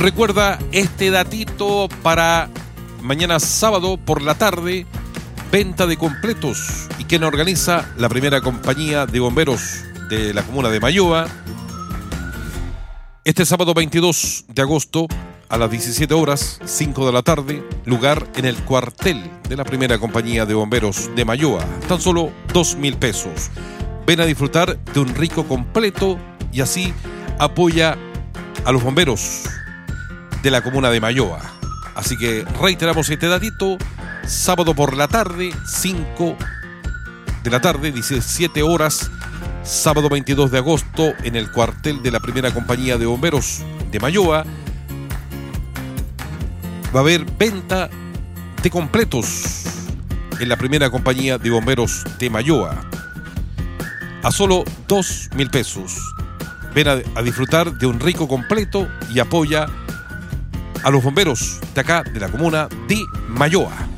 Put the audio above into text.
Recuerda este datito para mañana sábado por la tarde, venta de completos. ¿Y quien organiza? La primera compañía de bomberos de la comuna de Mayoa. Este sábado 22 de agosto a las 17 horas, 5 de la tarde, lugar en el cuartel de la primera compañía de bomberos de Mayoa. Tan solo 2.000 pesos. Ven a disfrutar de un rico completo y así apoya a los bomberos de la comuna de Mayoa. Así que reiteramos este datito, sábado por la tarde, 5 de la tarde, 17 horas, sábado 22 de agosto, en el cuartel de la primera compañía de bomberos de Mayoa, va a haber venta de completos en la primera compañía de bomberos de Mayoa, a solo 2.000 pesos. Ven a disfrutar de un rico completo y apoya a los bomberos de acá, de la comuna de Mayoa.